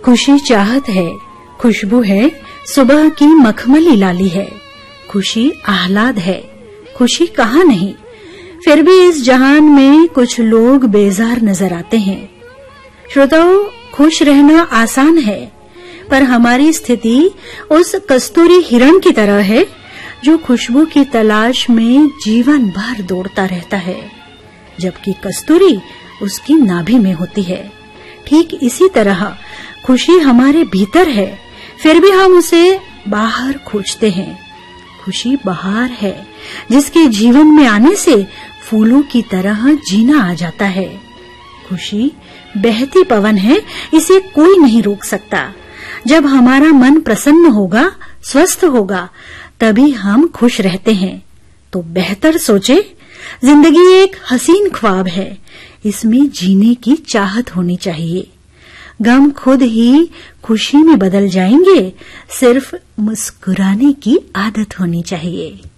खुशी चाहत है, खुशबू है, सुबह की मखमली लाली है। खुशी आह्लाद है, खुशी कहाँ नहीं। फिर भी इस जहान में कुछ लोग बेजार नजर आते हैं। श्रोताओं, खुश रहना आसान है, पर हमारी स्थिति उस कस्तूरी हिरण की तरह है जो खुशबू की तलाश में जीवन भर दौड़ता रहता है, जबकि कस्तूरी उसकी नाभि में होती है। ठीक इसी तरह खुशी हमारे भीतर है, फिर भी हम उसे बाहर खोजते हैं। खुशी बहार है, जिसके जीवन में आने से फूलों की तरह जीना आ जाता है। खुशी बहती पवन है, इसे कोई नहीं रोक सकता। जब हमारा मन प्रसन्न होगा, स्वस्थ होगा, तभी हम खुश रहते हैं। तो बेहतर सोचे, जिंदगी एक हसीन ख्वाब है, इसमें जीने की चाहत होनी चाहिए। गम खुद ही खुशी में बदल जाएंगे, सिर्फ मुस्कुराने की आदत होनी चाहिए।